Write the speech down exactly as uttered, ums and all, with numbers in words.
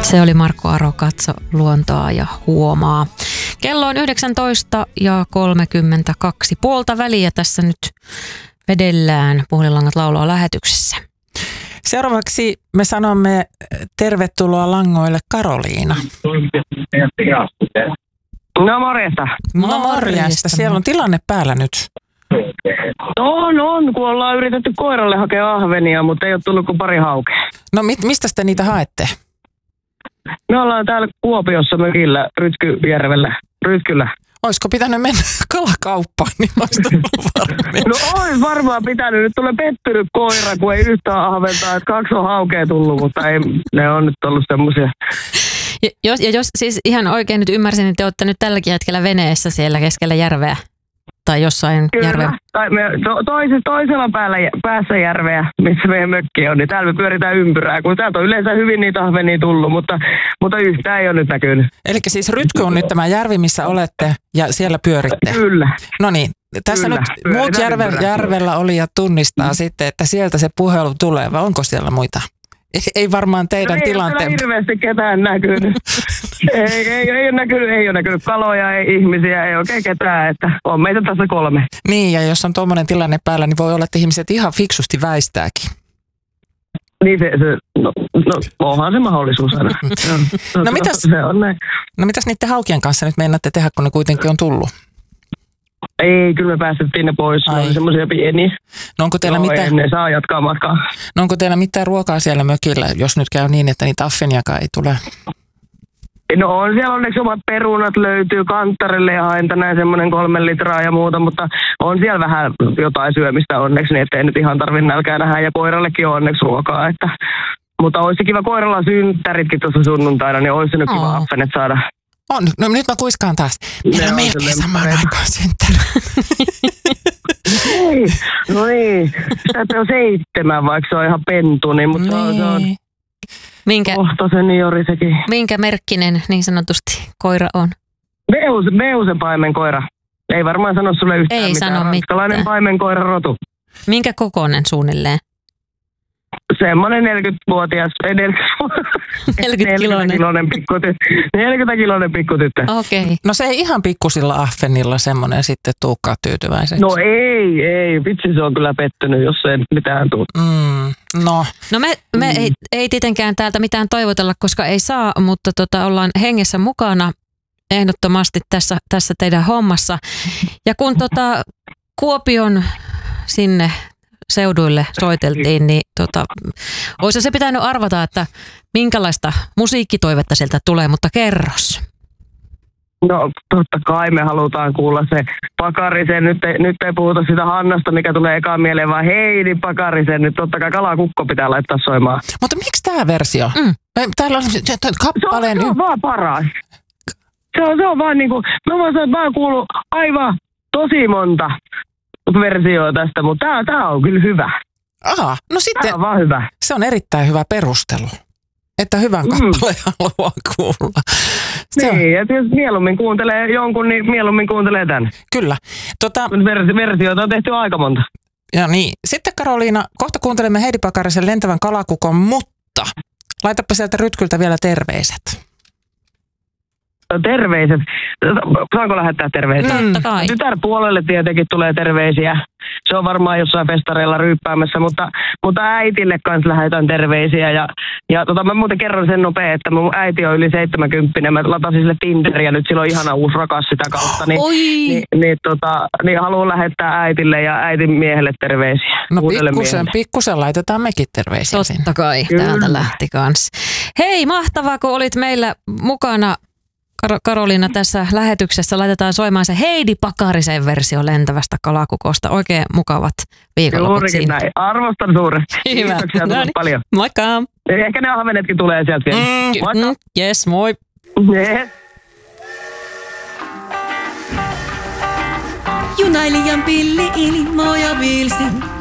Se oli Markku Aro, Katso luontoa ja huomaa. Kello on yhdeksäntoista ja kolmekymmentäkaksi. Puolta väliä tässä nyt vedellään Puhelinlangat laulaa lähetyksessä. Seuraavaksi me sanomme tervetuloa langoille Karoliina. No morjesta. No morjesta. Siellä on tilanne päällä nyt. No on, on, kun ollaan yritetty koiralle hakea ahvenia, mutta ei ole tullut kuin pari haukea. No mit, mistä te niitä haette? Me ollaan täällä Kuopiossa mökillä Rytkyjärvellä, Rytkyllä. Olisiko pitänyt mennä kalakauppaan, niin olisi tullut varmaan. No olisi varmaan pitänyt. Nyt tulee pettynyt koira, kun ei yhtään ahventaa. Että kaksi on haukea tullut, mutta ei, ne on nyt ollut semmoisia. Ja jos, ja jos siis ihan oikein nyt ymmärsin, niin te olette nyt tälläkin hetkellä veneessä siellä keskellä järveä. Tai jossain järveä. Kyllä, tai me to, toisella, toisella päällä, päässä järveä, missä meidän mökki on, niin täällä me pyöritään ympyrää, kun täältä on yleensä hyvin niitä ahvenia tullut, mutta, mutta yhtään ei ole nyt näkynyt. Eli siis Rytky on nyt tämä järvi, missä olette ja siellä pyöritte? Kyllä. No niin, tässä Kyllä, nyt muut järve, järvellä olijat tunnistaa mm. sitten, että sieltä se puhelu tulee, vai onko siellä muita? Ei varmaan teidän no ei tilanteen. Ei ole hirveästi ketään näkynyt. ei, ei, ei, ole näkynyt. Ei ole näkynyt kaloja, ei ihmisiä, ei oikein ketään. Että on meitä tässä kolme. Niin, ja jos on tuommoinen tilanne päällä, niin voi olla, että ihmiset ihan fiksusti väistääkin. Niin se, se no, no onhan se mahdollisuus aina. no, no, mitäs, se on näin. No mitäs niiden haukien kanssa nyt meinaatte tehdä, kun ne kuitenkin on tullut? Ei, kyllä me päästettiin ne pois. Ai. Ne on semmoisia pieniä. No onko teillä no, mitään? Ne saa jatkaa matkaa. No onko teillä mitään ruokaa siellä mökillä, jos nyt käy niin, että niitä affeniakaan ei tule? No on siellä onneksi omat perunat löytyy kanttarille ja haen tänään semmoinen kolme litraa ja muuta, mutta on siellä vähän jotain syömistä onneksi, niin ettei nyt ihan tarvitse nälkää nähdä ja koirallekin on onneksi ruokaa. Että, mutta olisi kiva koiralla synttäritkin tuossa sunnuntaina, niin olisi nyt kiva affenet saada. On, no nyt mä kuiskaan taas. Meillä on melkein samaan aikaan synttäri. Ei, no ei. Sitä on seitsemän, vaikka se on ihan pentuni, mutta niin. se on minkä, kohta seniori sekin. Minkä merkkinen niin sanotusti koira on? Beus, Beusen paimenkoira. Ei varmaan sano sulle yhtään ei mitään. Sano ranskalainen mitään. Paimenkoira rotu. Minkä kokoinen suunnilleen? Semmoinen neljäkymmentävuotias, ei neljäkymmentä kiloinen pikkutyttö. neljäkymmentä kiloinen pikkutyttö. Okei. Okay. No se ei ihan pikkusilla ahvenilla semmoinen sitten tuukkaa tyytyväiseksi. No ei, ei. Vitsi se on kyllä pettynyt, jos ei mitään tule. Mm, no. No me, me mm. ei, ei tietenkään täältä mitään toivotella, koska ei saa, mutta tota, ollaan hengessä mukana ehdottomasti tässä, tässä teidän hommassa. Ja kun tota, Kuopion sinne seuduille soiteltiin, niin tota, olisi se pitänyt arvata, että minkälaista musiikkitoivetta sieltä tulee, mutta kerros. No totta kai me halutaan kuulla se Pakarisen. Nyt ei, nyt ei puhuta sitä Hannasta, mikä tulee ekaan mieleen, vaan Heidi Pakarisen. Nyt totta kai Kalakukko pitää laittaa soimaan. Mutta miksi tämä versio? Mm. Täällä on kappaleen... Se on, se on vaan paras. Se on, se on vaan niinku, mä voin sanoa, että mä oon kuullut aivan tosi monta versio tästä, mutta tää, tää on kyllä hyvä. Aha, no sitten tää on vaan hyvä. Se on erittäin hyvä perustelu, että hyvän kappaleen mm. haluaa kuulla. Se niin, on... että jos mieluummin kuuntelee jonkun, niin mieluummin kuuntelee tän. Kyllä. Tota... Vers- versioita on tehty aika monta. Ja niin. Sitten Karoliina, kohta kuuntelemme Heidi Pakarisen Lentävän kalakukon, mutta laitapa sieltä Rytkyltä vielä terveiset. Terveiset. Saanko lähettää terveisiä? Totta kai. Tytärpuolelle tietenkin tulee terveisiä. Se on varmaan jossain festareilla ryyppäämässä, mutta, mutta äitille kanssa lähetän terveisiä. Ja, ja tota, mä muuten kerron sen nopea, että mun äiti on yli seitsemänkymppinen. Mä latasin sille Tinderiä, nyt sillä on ihana uusi rakas sitä kautta. Niin, niin, niin, tota, niin haluan lähettää äitille ja äitin miehelle terveisiä. No pikkusen, pikkusen laitetaan mekin terveisiä Totta sinne. kai, täältä lähti kans. Hei, mahtavaa kun olit meillä mukana. Karoliina tässä lähetyksessä laitetaan soimaan se Heidi Pakarisen versio Lentävästä kalakukosta. Oikein mukavat viikonloput siinä. Näin. Arvostan suuresti. Hyvä. Kiitoksia no niin. paljon. Moikka. Ehkä ne ahvenetkin tulee sieltä vielä. Mm, Moikka. Mm, yes, moi. Yes. Junailijan pilli ilmoja viilsi.